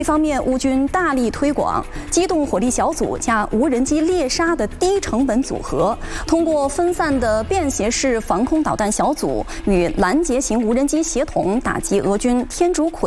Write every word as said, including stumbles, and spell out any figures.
一方面，乌军大力推广机动火力小组加无人机猎杀的低成本组合，通过分散的便携式防空导弹小组与拦截型无人机协同打击俄军天竺葵。